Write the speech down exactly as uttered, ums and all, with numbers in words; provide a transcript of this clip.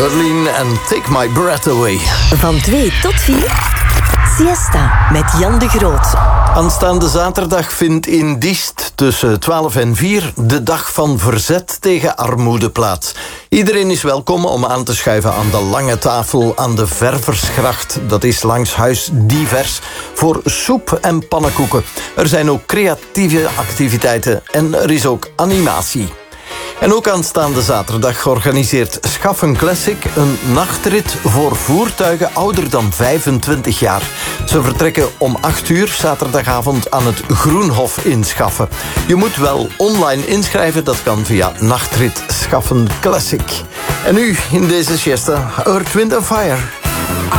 Berlin en Take My Breath Away. Van twee tot vier. Siesta met Jan de Groot. Aanstaande zaterdag vindt in Diest tussen twaalf en vier de dag van verzet tegen armoede plaats. Iedereen is welkom om aan te schuiven aan de lange tafel aan de Verversgracht. Dat is langs Huis Divers voor soep en pannenkoeken. Er zijn ook creatieve activiteiten en er is ook animatie. En ook aanstaande zaterdag organiseert Schaffen Classic een nachtrit voor voertuigen ouder dan vijfentwintig jaar. Ze vertrekken om acht uur zaterdagavond aan het Groenhof in Schaffen. Je moet wel online inschrijven, dat kan via Nachtrit Schaffen Classic. En nu in deze siesta, Earth, Wind and Fire.